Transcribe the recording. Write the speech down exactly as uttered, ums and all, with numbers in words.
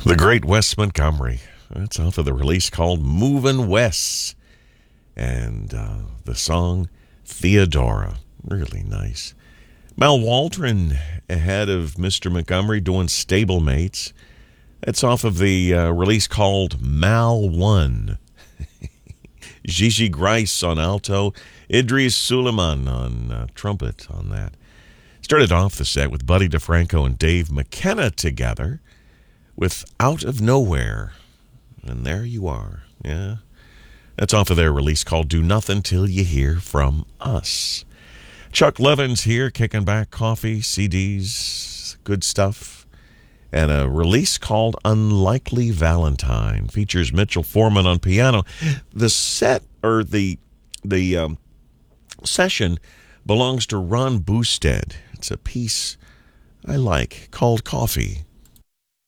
The great Wes Montgomery. That's off of the release called Movin' Wes. And uh, the song Theodora. Really nice. Mal Waldron ahead of Mister Montgomery doing Stablemates. That's off of the uh, release called Mal One. Gigi Grice on alto. Idris Suleiman on uh, trumpet on that. Started off the set with Buddy DeFranco and Dave McKenna together with Out of Nowhere. And there you are. Yeah. That's off of their release called Do Nothing Till You Hear From Us. Chuck Levins here, kicking back coffee, C Ds, good stuff. And a release called Unlikely Valentine. Features Mitchell Foreman on piano. The set, or the, the um, session, belongs to Ron Boosted. It's a piece I like called Coffee.